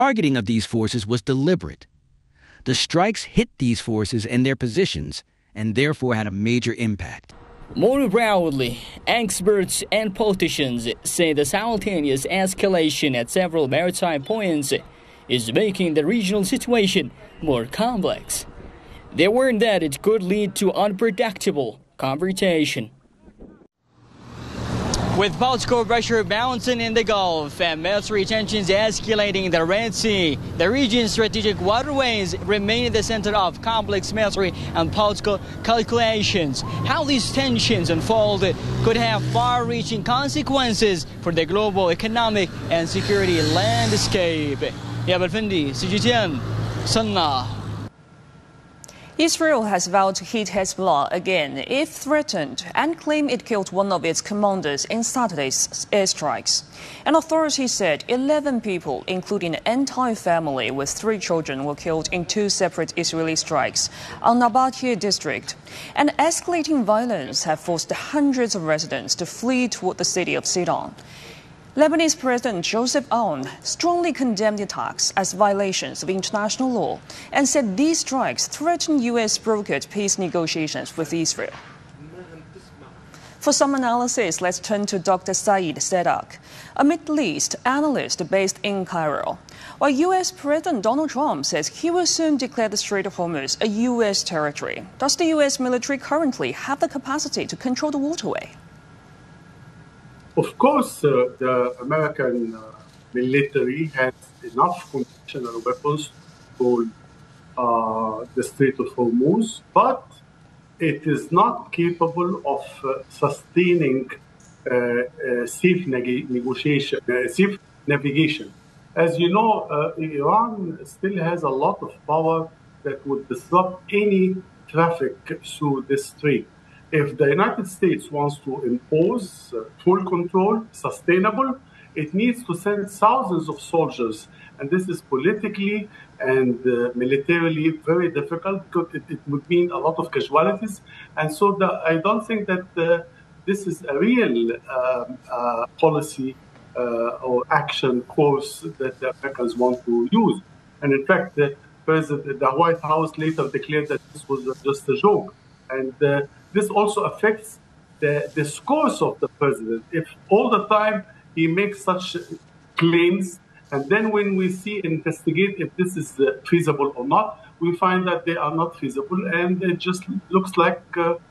targeting of these forces was deliberate. The strikes hit these forces in their positions and therefore had a major impact. More broadly, experts and politicians say the simultaneous escalation at several maritime points is making the regional situation more complex. They warn that it could lead to unpredictable confrontation. With political pressure mounting in the Gulf and military tensions escalating in the Red Sea, the region's strategic waterways remain in the center of complex military and political calculations. How these tensions unfold could have far-reaching consequences for the global economic and security landscape. Yab Al-Fendi, CGTN, Sana'a. Israel has vowed to hit Hezbollah again if threatened and claimed it killed one of its commanders in Saturday's airstrikes. An authority said 11 people, including an entire family with 3 children, were killed in 2 separate Israeli strikes on Nabatea district. And escalating violence have forced hundreds of residents to flee toward the city of Sidon. Lebanese President Joseph Aoun strongly condemned the attacks as violations of international law and said these strikes threaten U.S.-brokered peace negotiations with Israel. For some analysis, let's turn to Dr. Saeed Sadak, a Middle East analyst based in Cairo. While U.S. President Donald Trump says he will soon declare the Strait of Hormuz a U.S. territory, does the U.S. military currently have the capacity to control the waterway? Of course, the American military has enough conventional weapons to hold the Strait of Hormuz, but it is not capable of sustaining safe navigation. As you know, Iran still has a lot of power that would disrupt any traffic through this strait. If the United States wants to impose full control, sustainable, it needs to send thousands of soldiers. And this is politically and militarily very difficult because it would mean a lot of casualties. And so I don't think that this is a real policy or action course that the Americans want to use. And in fact, the White House later declared that this was just a joke. And this also affects the discourse of the president. If all the time he makes such claims, and then when we investigate if this is feasible or not, we find that they are not feasible, and it just looks like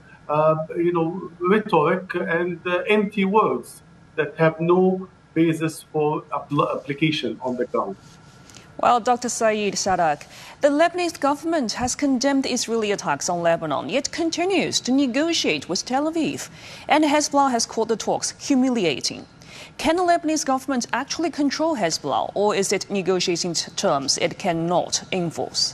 rhetoric and empty words that have no basis for application on the ground. Well, Dr. Saeed Sadak, the Lebanese government has condemned the Israeli attacks on Lebanon, yet continues to negotiate with Tel Aviv. And Hezbollah has called the talks humiliating. Can the Lebanese government actually control Hezbollah, or is it negotiating terms it cannot enforce?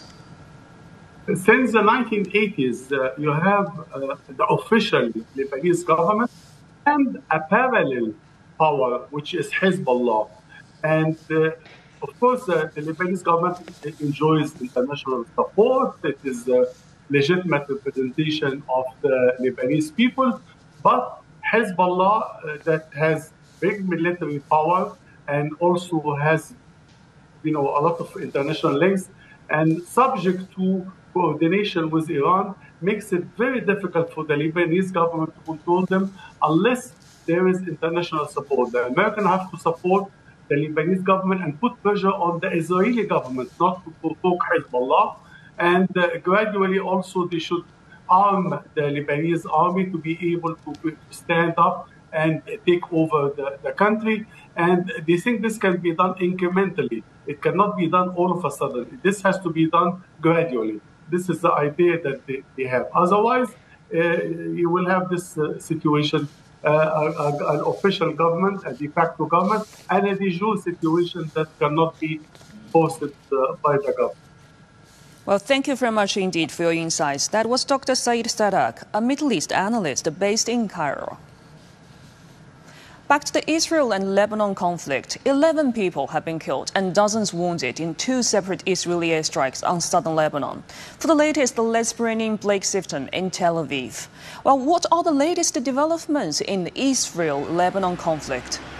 Since the 1980s, you have the official Lebanese government and a parallel power, which is Hezbollah. And of course, the Lebanese government enjoys international support. It is a legitimate representation of the Lebanese people. But Hezbollah, that has big military power and also has, a lot of international links and subject to coordination with Iran, makes it very difficult for the Lebanese government to control them unless there is international support. The Americans have to support the Lebanese government and put pressure on the Israeli government not to provoke Hezbollah. And gradually also they should arm the Lebanese army to be able to stand up and take over the country. And they think this can be done incrementally. It cannot be done all of a sudden. This has to be done gradually. This is the idea that they have. Otherwise, you will have this situation, an official government, a de facto government, and a de jure situation that cannot be posted by the government. Well, thank you very much indeed for your insights. That was Dr. Saeed Sadak, a Middle East analyst based in Cairo. Back to the Israel and Lebanon conflict, 11 people have been killed and dozens wounded in 2 separate Israeli airstrikes on southern Lebanon. For the latest, let's bring in Blake Sifton in Tel Aviv. Well, what are the latest developments in the Israel-Lebanon conflict?